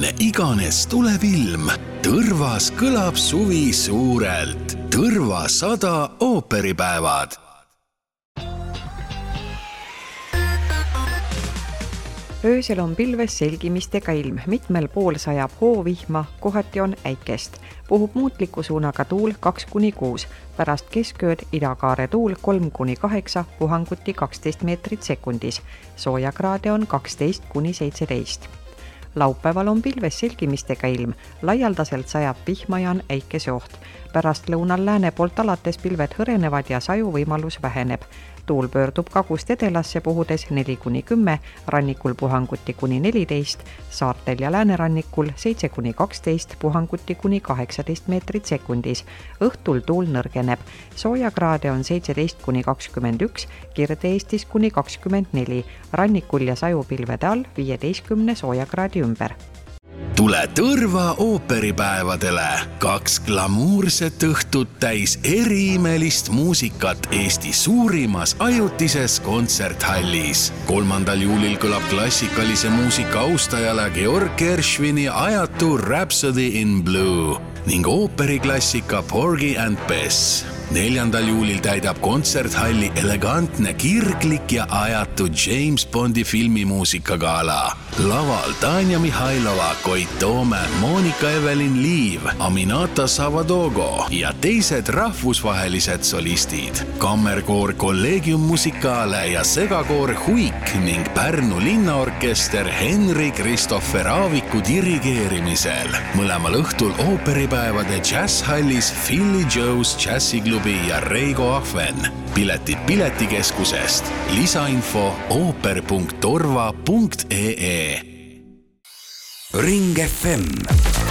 milline iganes tuleb ilm, Tõrvas kõlab suvi suurelt. Tõrva 100 ooperipäevad. Öösel on pilves selgimistega ilm, mitmel pool sajab hoovihma, kohati on äikest. Puhub muutliku suunaga tuul 2-6, pärast keskööd idakaare tuul 3-8, puhanguti 12 meetrit sekundis. Soojakraade on 12-17. Laupäeval on pilves selgimistega ilm, laialdaselt sajab vihma ja on äikeseoht. Pärast lõunal lääne poolt alates pilved hõrenevad ja saju võimalus väheneb. Tuul pöördub kagust edelasse puhudes 4-10, rannikul puhanguti kuni 14, saartel ja läänerannikul 7-12, puhanguti kuni 18 meetrit sekundis. Õhtul tuul nõrgeneb. Soojakraade on 17-21, Kirde-Eestis kuni 24, rannikul ja sajupilvede all 15 soojakraadi ümber. Tule Tõrva ooperipäevadele. 2 glamuurset õhtut täis eriimelist muusikat Eesti suurimas ajutises kontserthallis. 3. juulil kõlab klassikalise muusika austajale Georg Gershwini ajatu Rhapsody in Blue ning ooperiklassika Porgy and Bess. 4. juulil täidab kontserthalli elegantne, kirglik ja ajatu James Bondi filmimuusikagala. Laval Tanja Mihhailova, Koit Toome, Monika Evelin Liiv, Aminata Savadogo ja teised rahvusvahelised solistid. Kammerkoor Collegium Musicale ja segakoor Huik ning Pärnu linnaorkester Henri Christopher Aaviku dirigeerimisel. Mõlemal õhtul ooperipäevade jazzhallis Philly Joe's Jazziklubi ja Reigo Ahven. Piletid Piletikeskusest. Lisainfo ooper.torva.ee. Ring FM